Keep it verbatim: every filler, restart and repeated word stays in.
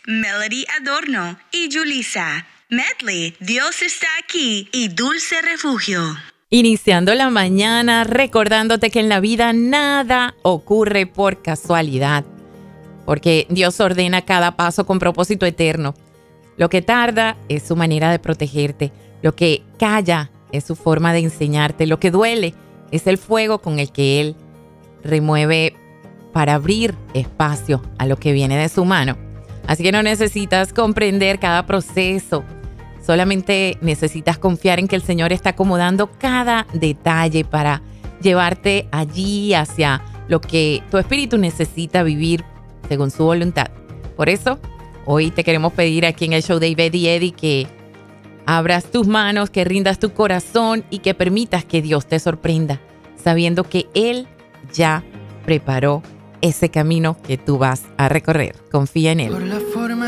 Melody Adorno y Julissa. Medley, Dios está aquí y Dulce Refugio. Iniciando la mañana recordándote que en la vida nada ocurre por casualidad, porque Dios ordena cada paso con propósito eterno. Lo que tarda es su manera de protegerte, lo que calla es su forma de enseñarte, lo que duele es el fuego con el que Él remueve para abrir espacio a lo que viene de su mano. Así que no necesitas comprender cada proceso, solamente necesitas confiar en que el Señor está acomodando cada detalle para llevarte allí hacia lo que tu espíritu necesita vivir según su voluntad. Por eso, hoy te queremos pedir aquí en el show de Ivette y Eddie que abras tus manos, que rindas tu corazón y que permitas que Dios te sorprenda, sabiendo que Él ya preparó ese camino que tú vas a recorrer. Confía en Él. Por la forma